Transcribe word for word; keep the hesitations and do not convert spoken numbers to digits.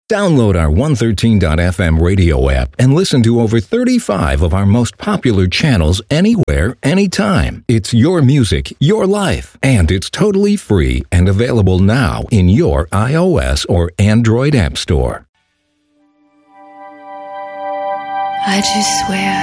Download our one thirteen dot f m radio app and listen to over thirty-five of our most popular channels anywhere, anytime. It's your music, your life, and it's totally free and available now in your iOS or Android app store. I just swear